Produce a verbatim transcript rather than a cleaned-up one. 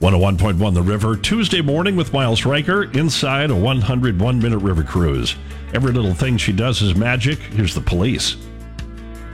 one oh one point one The River, Tuesday morning with Miles Riker inside a one hundred one minute river cruise. Every little thing she does is magic. Here's the police.